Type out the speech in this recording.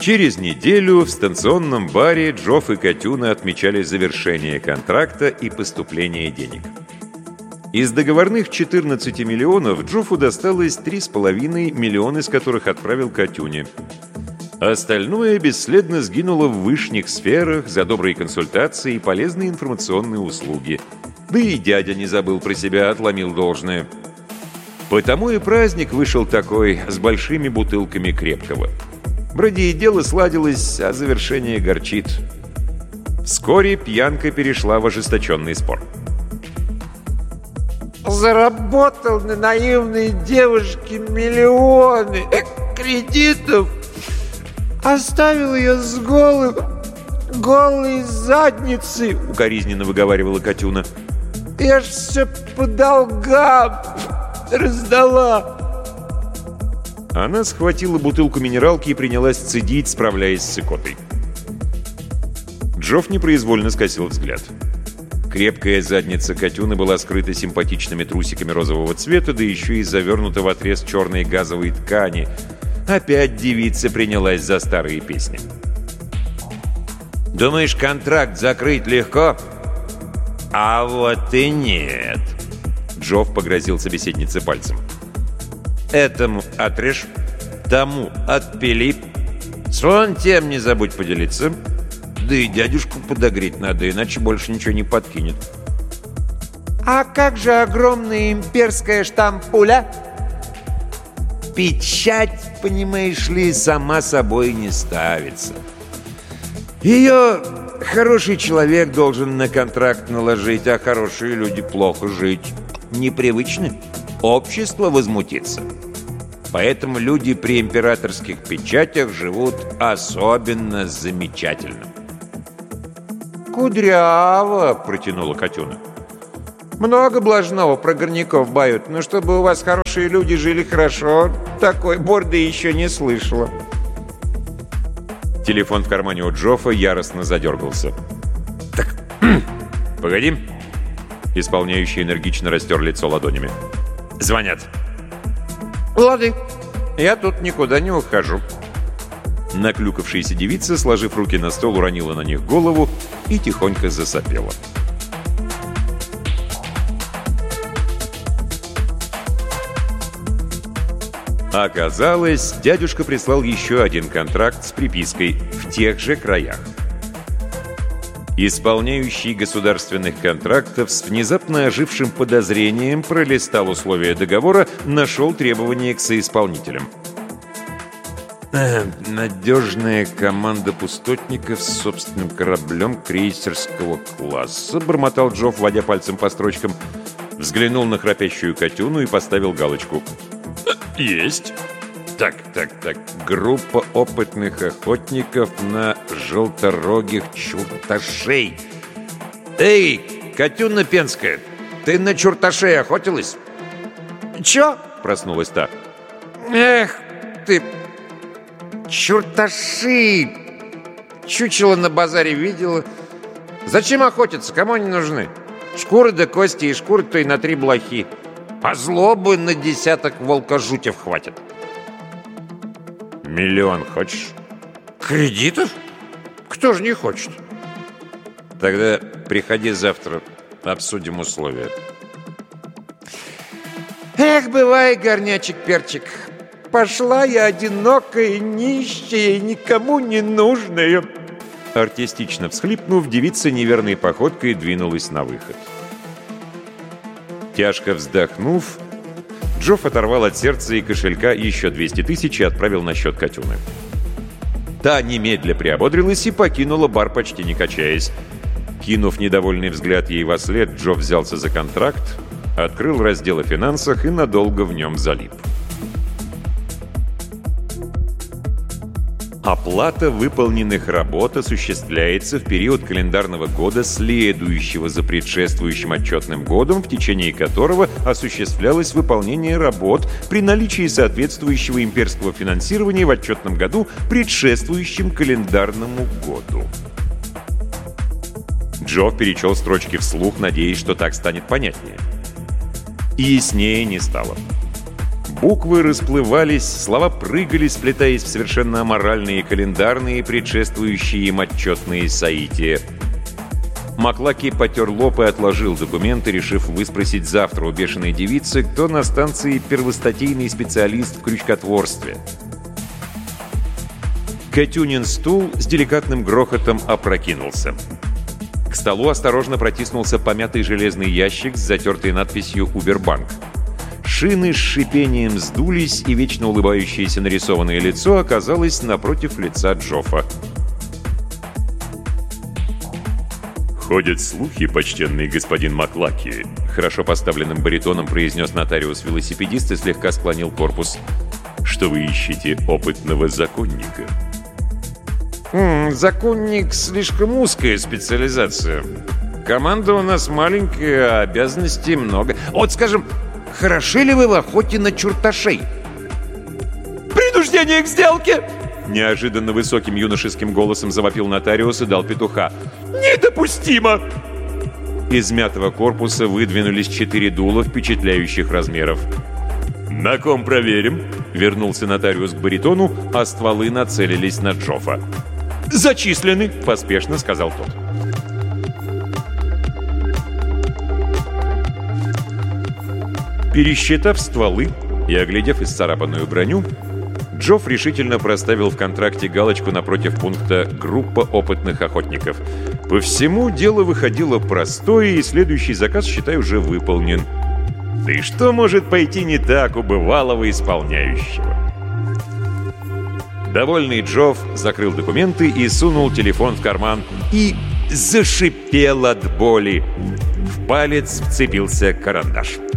Через неделю в станционном баре Джофф и Катюна отмечали завершение контракта и поступление денег. Из договорных 14 миллионов Джоффу досталось 3,5 миллиона, из которых отправил Катюне. Остальное бесследно сгинуло в вышних сферах за добрые консультации и полезные информационные услуги. Да и дядя не забыл про себя, отломил должное. Потому и праздник вышел такой, с большими бутылками крепкого. Вроде и дело сладилось, а завершение горчит. Вскоре пьянка перешла в ожесточенный спор. Заработал на наивной девушке миллионы кредитов. Оставил ее с голой задницей, укоризненно выговаривала Катюна. Я ж все по долгам раздала. Она схватила бутылку минералки и принялась цедить, справляясь с икотой. Джофф непроизвольно скосил взгляд. Крепкая задница Катюны была скрыта симпатичными трусиками розового цвета, да еще и завернута в отрез черной газовой ткани. Опять девица принялась за старые песни. «Думаешь, контракт закрыть легко?» «А вот и нет!» Джофф погрозил собеседнице пальцем. «Этому отрежь, тому отпили. С вон тем не забудь поделиться. Да и дядюшку подогреть надо, иначе больше ничего не подкинет». А как же огромная имперская штампуля? Печать, понимаешь ли, сама собой не ставится. Ее хороший человек должен на контракт наложить, а хорошие люди плохо жить непривычны. Общество возмутится. Поэтому люди при императорских печатях живут особенно замечательно. «Кудряво!» — протянула Катюна. «Много блажного про горняков бают, но чтобы у вас хорошие люди жили хорошо, такой борды еще не слышала». Телефон в кармане у Джоффа яростно задергался. «Так, погоди!» Исполняющий энергично растер лицо ладонями. «Звонят!» «Лады, я тут никуда не ухожу». Наклюкавшаяся девица, сложив руки на стол, уронила на них голову и тихонько засопела. Оказалось, дядюшка прислал еще один контракт с припиской «в тех же краях». Исполняющий государственных контрактов с внезапно ожившим подозрением пролистал условия договора, нашел требования к соисполнителям. «Надежная команда пустотников с собственным кораблем крейсерского класса», бормотал Джофф, водя пальцем по строчкам, взглянул на храпящую Катюну и поставил галочку. «Есть. Так. Группа опытных охотников на желторогих чурташей. Эй, Катюна Пенская, ты на чурташей охотилась?» «Чё?» — проснулась та. «Эх ты, чурташи! Чучело на базаре видела. Зачем охотиться? Кому они нужны? Шкуры да кости, и шкуры-то и на 3 блохи. А злобы на 10 волкожутев хватит». «Миллион хочешь?» «Кредитов? Кто же не хочет?» «Тогда приходи завтра, обсудим условия». «Эх, бывай, горнячик-перчик, пошла я одинокая, нищая, никому не нужная». Артистично всхлипнув, девица неверной походкой двинулась на выход. Тяжко вздохнув, Джофф оторвал от сердца и кошелька еще 200 тысяч и отправил на счет Катюны. Та немедля приободрилась и покинула бар, почти не качаясь. Кинув недовольный взгляд ей вослед, Джофф взялся за контракт, открыл раздел о финансах и надолго в нем залип. Оплата выполненных работ осуществляется в период календарного года, следующего за предшествующим отчетным годом, в течение которого осуществлялось выполнение работ при наличии соответствующего имперского финансирования в отчетном году, предшествующем календарному году. Джофф перечел строчки вслух, надеясь, что так станет понятнее. И яснее не стало. Буквы расплывались, слова прыгали, сплетаясь в совершенно аморальные календарные, предшествующие им отчетные соития. Маклаки потер лоб и отложил документы, решив выспросить завтра у бешеной девицы, кто на станции первостатейный специалист в крючкотворстве. Катюнин стул с деликатным грохотом опрокинулся. К столу осторожно протиснулся помятый железный ящик с затертой надписью «Убербанк». Шины с шипением сдулись, и вечно улыбающееся нарисованное лицо оказалось напротив лица Джоффа. «Ходят слухи, почтенный господин Маклаки», — хорошо поставленным баритоном произнес нотариус-велосипедист и слегка склонил корпус, «что вы ищете опытного законника». Законник — слишком узкая специализация. Команда у нас маленькая, а обязанностей много. Вот, скажем, хороши ли вы в охоте на чурташей? «Принуждение к сделке!» Неожиданно высоким юношеским голосом завопил нотариус и дал петуха. «Недопустимо!» Из мятого корпуса выдвинулись 4 дула впечатляющих размеров. «На ком проверим?» — вернулся нотариус к баритону, а стволы нацелились на Джоффа. «Зачислены!» — поспешно сказал тот. Пересчитав стволы и оглядев исцарапанную броню, Джофф решительно проставил в контракте галочку напротив пункта «Группа опытных охотников». По всему дело выходило простое, и следующий заказ, считай, уже выполнен. Да и что может пойти не так у бывалого исполняющего? Довольный Джофф закрыл документы и сунул телефон в карман. И зашипел от боли. В палец вцепился карандаш.